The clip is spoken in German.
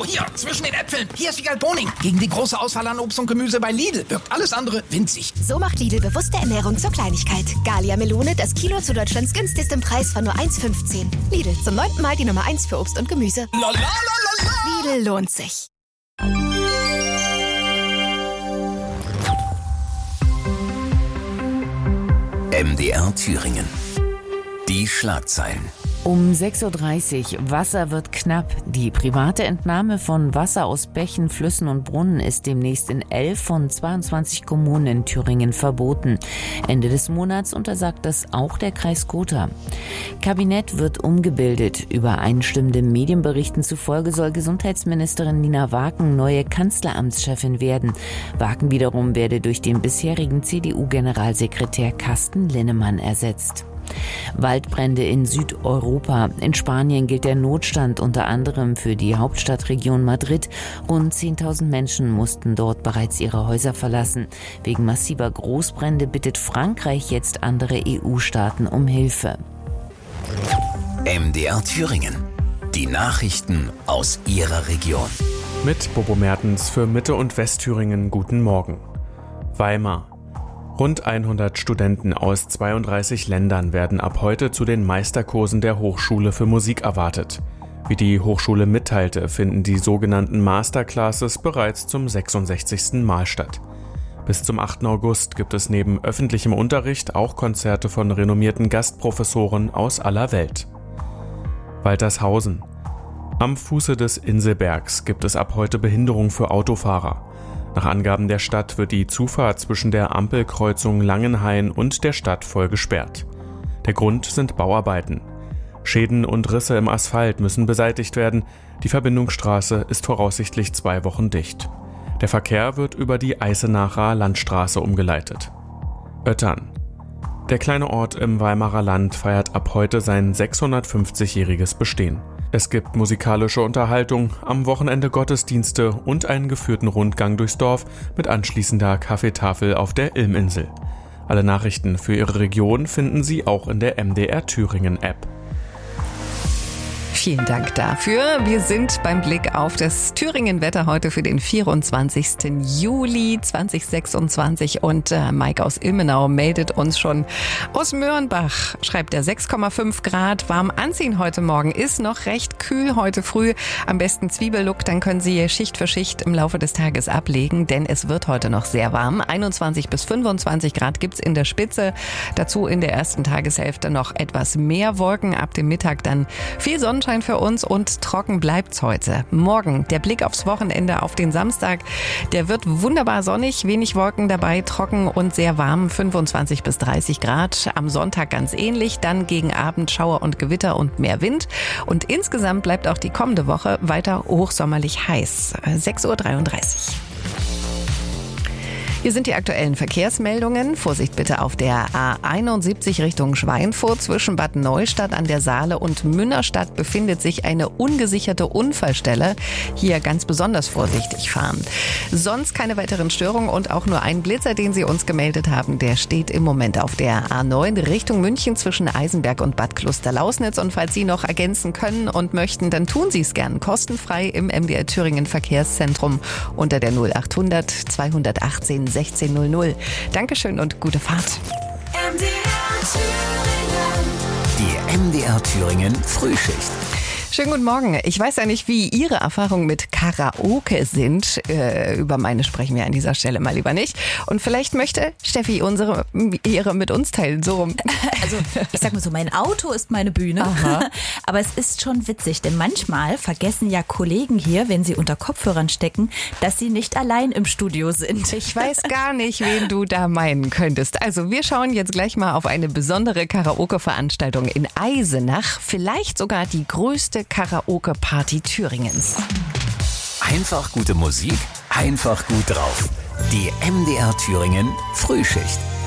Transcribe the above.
Hier, zwischen den Äpfeln. Hier ist Wiegald Boning. Gegen die große Auswahl an Obst und Gemüse bei Lidl wirkt alles andere winzig. So macht Lidl bewusste Ernährung zur Kleinigkeit. Gallia Melone, das Kilo zu Deutschlands günstigstem Preis von nur 1,15. Lidl, zum 9. Mal die Nummer 1 für Obst und Gemüse. Lidl lohnt sich. MDR Thüringen. Die Schlagzeilen. Um 6.30 Uhr, Wasser wird knapp. Die private Entnahme von Wasser aus Bächen, Flüssen und Brunnen ist demnächst in 11 von 22 Kommunen in Thüringen verboten. Ende des Monats untersagt das auch der Kreis Gotha. Kabinett wird umgebildet. Übereinstimmenden Medienberichten zufolge soll Gesundheitsministerin Nina Waken neue Kanzleramtschefin werden. Waken wiederum werde durch den bisherigen CDU-Generalsekretär Carsten Linnemann ersetzt. Waldbrände in Südeuropa. In Spanien gilt der Notstand unter anderem für die Hauptstadtregion Madrid. Rund 10.000 Menschen mussten dort bereits ihre Häuser verlassen. Wegen massiver Großbrände bittet Frankreich jetzt andere EU-Staaten um Hilfe. MDR Thüringen. Die Nachrichten aus Ihrer Region. Mit Bobo Mertens für Mitte- und Westthüringen guten Morgen. Weimar. Rund 100 Studenten aus 32 Ländern werden ab heute zu den Meisterkursen der Hochschule für Musik erwartet. Wie die Hochschule mitteilte, finden die sogenannten Masterclasses bereits zum 66. Mal statt. Bis zum 8. August gibt es neben öffentlichem Unterricht auch Konzerte von renommierten Gastprofessoren aus aller Welt. Waltershausen. Am Fuße des Inselbergs gibt es ab heute Behinderung für Autofahrer. Nach Angaben der Stadt wird die Zufahrt zwischen der Ampelkreuzung Langenhain und der Stadt voll gesperrt. Der Grund sind Bauarbeiten. Schäden und Risse im Asphalt müssen beseitigt werden. Die Verbindungsstraße ist voraussichtlich 2 Wochen dicht. Der Verkehr wird über die Eisenacher Landstraße umgeleitet. Oettern. Der kleine Ort im Weimarer Land feiert ab heute sein 650-jähriges Bestehen. Es gibt musikalische Unterhaltung, am Wochenende Gottesdienste und einen geführten Rundgang durchs Dorf mit anschließender Kaffeetafel auf der Ilminsel. Alle Nachrichten für Ihre Region finden Sie auch in der MDR Thüringen App. Vielen Dank dafür. Wir sind beim Blick auf das Thüringen-Wetter heute für den 24. Juli 2026 und Mike aus Ilmenau meldet uns schon aus Möhrenbach. Schreibt er 6,5 Grad, warm anziehen heute Morgen, ist noch recht kühl heute früh. Am besten Zwiebellook, dann können Sie Schicht für Schicht im Laufe des Tages ablegen, denn es wird heute noch sehr warm. 21 bis 25 Grad gibt's in der Spitze. Dazu in der ersten Tageshälfte noch etwas mehr Wolken, ab dem Mittag dann viel Sonnenschein für uns und trocken bleibt's heute. Morgen der Blick aufs Wochenende, auf den Samstag. Der wird wunderbar sonnig, wenig Wolken dabei, trocken und sehr warm, 25 bis 30 Grad. Am Sonntag ganz ähnlich, dann gegen Abend Schauer und Gewitter und mehr Wind. Und insgesamt bleibt auch die kommende Woche weiter hochsommerlich heiß. 6.33 Uhr. Hier sind die aktuellen Verkehrsmeldungen. Vorsicht bitte auf der A71 Richtung Schweinfurt. Zwischen Bad Neustadt an der Saale und Münnerstadt befindet sich eine ungesicherte Unfallstelle. Hier ganz besonders vorsichtig fahren. Sonst keine weiteren Störungen und auch nur ein Blitzer, den Sie uns gemeldet haben. Der steht im Moment auf der A9 Richtung München zwischen Eisenberg und Bad Klosterlausnitz. Und falls Sie noch ergänzen können und möchten, dann tun Sie es gern. Kostenfrei im MDR Thüringen Verkehrszentrum unter der 0800 218 1600. Dankeschön und gute Fahrt. Die MDR Thüringen Frühschicht. Schönen guten Morgen. Ich weiß ja nicht, wie Ihre Erfahrungen mit Karaoke sind. Über meine sprechen wir an dieser Stelle mal lieber nicht. Und vielleicht möchte Steffi ihre mit uns teilen. So rum. Also ich sag mal so, mein Auto ist meine Bühne. Aha. Aber es ist schon witzig, denn manchmal vergessen ja Kollegen hier, wenn sie unter Kopfhörern stecken, dass sie nicht allein im Studio sind. Ich weiß gar nicht, wen du da meinen könntest. Also wir schauen jetzt gleich mal auf eine besondere Karaoke-Veranstaltung in Eisenach. Vielleicht sogar die größte Karaoke-Party Thüringens. Einfach gute Musik, einfach gut drauf. Die MDR Thüringen Frühschicht.